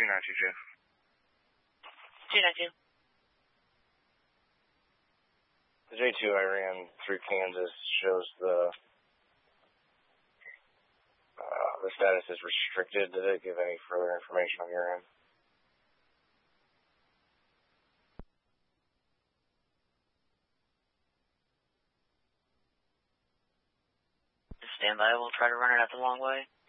292, Jeff. 292. The J2 I ran through Kansas shows the status is restricted. Did it give any further information on your end? Stand by. We'll try to run it out the long way.